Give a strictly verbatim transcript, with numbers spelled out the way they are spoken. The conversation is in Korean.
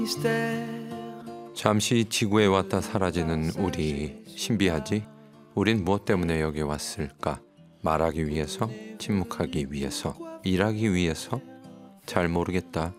잠시 지구에 왔다 사라지는 우리, 신비하지? 우린 무엇 때문에 여기 왔을까? 말하기 위해서? 침묵하기 위해서? 일하기 위해서? 잘 모르겠다.